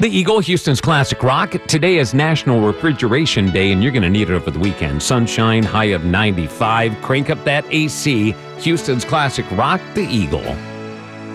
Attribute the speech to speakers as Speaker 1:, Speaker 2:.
Speaker 1: The Eagle, Houston's classic rock. Today is National Refrigeration Day, and you're going to need it over the weekend. Sunshine, high of 95. Crank up that AC. Houston's classic rock, The Eagle.